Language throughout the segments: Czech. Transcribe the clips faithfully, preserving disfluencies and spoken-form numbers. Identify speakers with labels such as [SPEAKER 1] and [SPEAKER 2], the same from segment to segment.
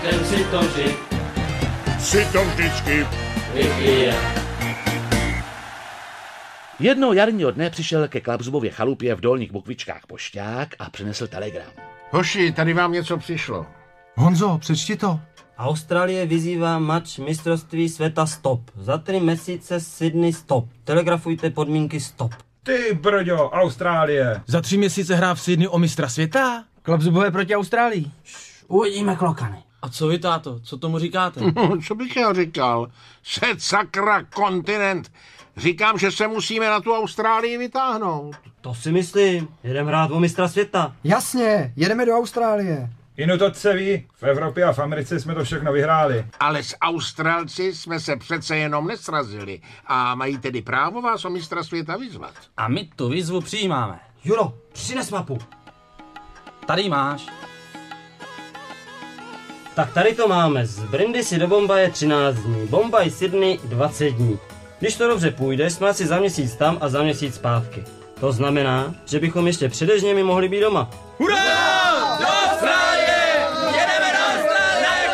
[SPEAKER 1] ten si to vždy,
[SPEAKER 2] si to vždycky
[SPEAKER 1] vypije.
[SPEAKER 3] Jednoho jarního dne přišel ke Klapzubově chalupě v Dolních Bukvičkách pošťák a přinesl telegram.
[SPEAKER 2] Hoši, tady vám něco přišlo.
[SPEAKER 4] Honzo, přečti to.
[SPEAKER 5] Austrálie vyzývá mač mistrovství světa stop. Za tři měsíce Sydney stop. Telegrafujte podmínky stop.
[SPEAKER 6] Ty brďo, Austrálie.
[SPEAKER 4] Za tři měsíce hrá v Sydney o mistra světa?
[SPEAKER 7] Klapzubové proti Austrálii.
[SPEAKER 5] Uvidíme, klokany.
[SPEAKER 7] A co vy, táto? Co tomu říkáte?
[SPEAKER 2] Co bych já říkal? Set sakra kontinent. Říkám, že se musíme na tu Austrálii vytáhnout.
[SPEAKER 5] To si myslím. Jedem hrát o mistra světa.
[SPEAKER 7] Jasně, jedeme do Austrálie.
[SPEAKER 6] Inu to se ví, v Evropě a v Americe jsme to všechno vyhráli.
[SPEAKER 2] Ale s Australci jsme se přece jenom nesrazili a mají tedy právo vás o mistra světa vyzvat.
[SPEAKER 7] A my tu výzvu přijímáme.
[SPEAKER 5] Juro, přines mapu.
[SPEAKER 7] Tady máš.
[SPEAKER 5] Tak tady to máme. Z Brindisi do Bombaje třináct dní. Bombaj Sydney dvacet dní. Když to dobře půjde, jsme asi za měsíc tam a za měsíc zpátky. To znamená, že bychom ještě před dežněmi mohli být doma.
[SPEAKER 7] Hurá! Do Austrálie! Jedeme do Austrálie!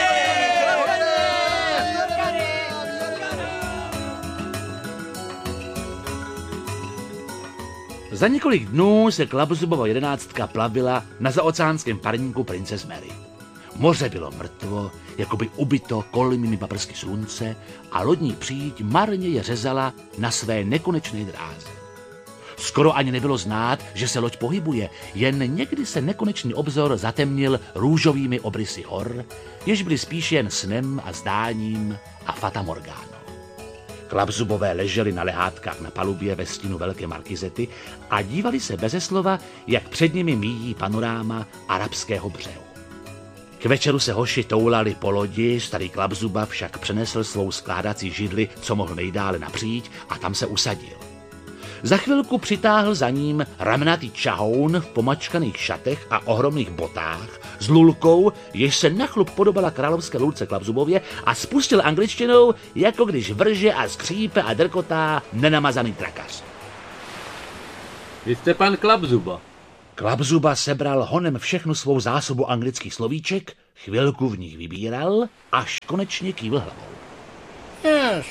[SPEAKER 3] Za několik dnů se Klapzubova jedenáctka plavila na zaoceánském parníku Princess Mary. Moře bylo mrtvo, jako by ubyto kolmými paprsky slunce a lodní příď marně je řezala na své nekonečné dráze. Skoro ani nebylo znát, že se loď pohybuje, jen někdy se nekonečný obzor zatemnil růžovými obrysy hor, jež byly spíš jen snem a zdáním a fatamorgánou. Klapzubové leželi na lehátkách na palubě ve stínu velké markizety a dívali se beze slova, jak před nimi míjí panoráma arabského břehu. K večeru se hoši toulali po lodi, starý Klapzuba však přenesl svou skládací židli, co mohl nejdále napříč, a tam se usadil. Za chvilku přitáhl za ním ramnatý čahoun v pomačkaných šatech a ohromných botách s lulkou, jež se na chlup podobala královské lulce Klapzubově, a spustil angličtinou, jako když vrže a skřípe a drkotá nenamazaný trakař.
[SPEAKER 1] Vy jste pan Klapzuba.
[SPEAKER 3] Klapzuba sebral honem všechnu svou zásobu anglických slovíček, chvilku v nich vybíral, až konečně kývl hlavou.
[SPEAKER 2] Yes.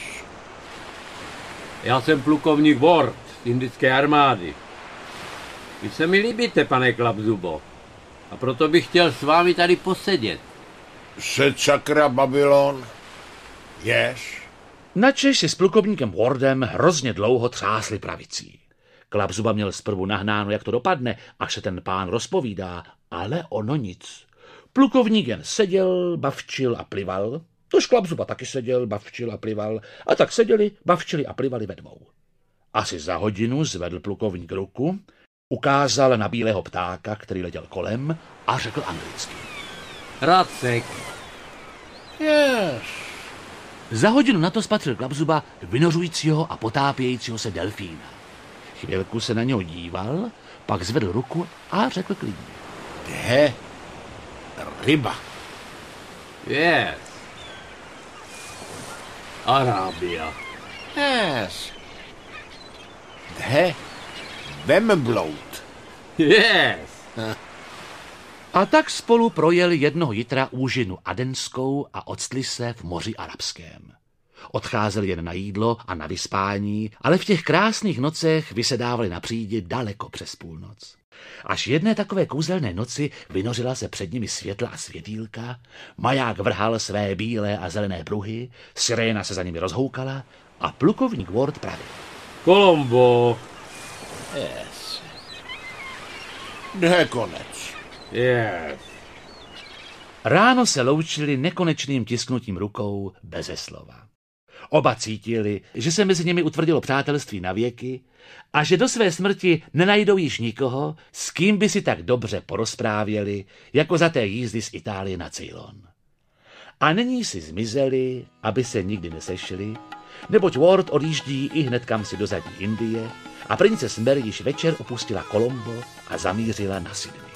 [SPEAKER 1] Já jsem plukovník Ward z indické armády. Vy se mi líbíte, pane Klapzubo, a proto bych chtěl s vámi tady posedět.
[SPEAKER 2] Set sakra Babylon. Yes.
[SPEAKER 3] Načež si s plukovníkem Wardem hrozně dlouho třásli pravicí. Klapzuba měl zprvu nahnáno, jak to dopadne, až se ten pán rozpovídá, ale ono nic. Plukovník jen seděl, bavčil a plival, tož Klapzuba taky seděl, bavčil a plival, a tak seděli, bavčili a plivali ve dvou. Asi za hodinu zvedl plukovník ruku, ukázal na bílého ptáka, který letěl kolem, a řekl anglicky.
[SPEAKER 1] Racek.
[SPEAKER 2] Yes.
[SPEAKER 3] Za hodinu na to spatřil Klapzuba vynořujícího a potápějícího se delfína. Chvilku se na něho díval, pak zvedl ruku a řekl klidně.
[SPEAKER 2] Jde ryba.
[SPEAKER 1] Yes. Arábia.
[SPEAKER 2] Yes. Jde vemblout.
[SPEAKER 1] Yes.
[SPEAKER 3] A tak spolu projeli jednoho jitra úžinu adenskou a octli se v moři arabském. Odcházeli jen na jídlo a na vyspání, ale v těch krásných nocech vysedávali na přídi daleko přes půlnoc. Až jedné takové kouzelné noci vynořila se před nimi světla a světýlka, maják vrhal své bílé a zelené pruhy, siréna se za nimi rozhoukala a plukovník Ward pravil.
[SPEAKER 1] Colombo.
[SPEAKER 2] Yes. Jde konec.
[SPEAKER 1] Yes.
[SPEAKER 3] Ráno se loučili nekonečným tisknutím rukou beze slova. Oba cítili, že se mezi nimi utvrdilo přátelství na věky a že do své smrti nenajdou již nikoho, s kým by si tak dobře porozprávěli, jako za té jízdy z Itálie na Ceylon. A nyní si zmizeli, aby se nikdy nesešli, neboť Ward odjíždí i hned kam si do zadní Indie a Princess Mary již večer opustila Colombo a zamířila na Sydney.